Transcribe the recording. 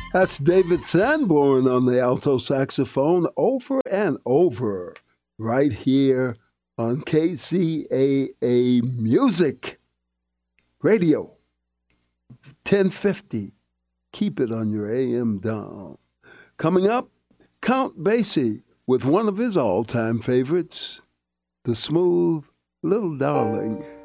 That's David Sanborn on the alto saxophone over and over right here on KCAA Music Radio 1050. Keep it on your AM dial. Coming up, Count Basie with one of his all-time favorites, the smooth Little Darling.